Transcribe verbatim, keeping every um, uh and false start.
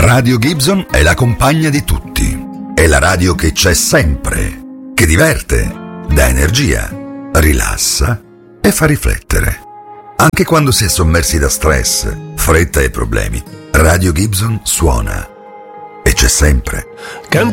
Radio Gibson è la compagna di tutti. È la radio che c'è sempre, che diverte, dà energia, rilassa e fa riflettere. Anche quando si è sommersi da stress, fretta e problemi, Radio Gibson suona. E c'è sempre. Canta